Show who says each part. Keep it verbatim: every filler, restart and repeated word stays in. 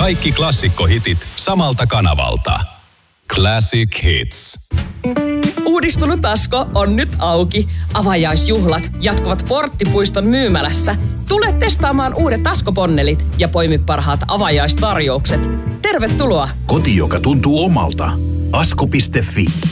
Speaker 1: Kaikki klassikkohitit samalta kanavalta. Classic Hits.
Speaker 2: Uudistunut Asko on nyt auki. Avajaisjuhlat jatkuvat Porttipuiston myymälässä. Tule testaamaan uudet Asko-ponnelit ja poimi parhaat avajaistarjoukset. Tervetuloa!
Speaker 3: Koti, joka tuntuu omalta. asko piste fi